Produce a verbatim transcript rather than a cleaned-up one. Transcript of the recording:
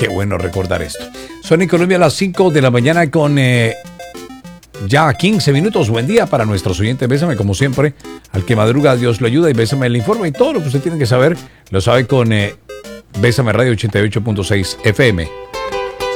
Qué bueno recordar esto. Son en Colombia a las cinco de la mañana con eh, ya quince minutos. Buen día para nuestros oyentes. Bésame como siempre. Al que madruga, Dios lo ayuda y Bésame le informa. Y todo lo que usted tiene que saber lo sabe con eh, Bésame Radio ochenta y ocho punto seis F M.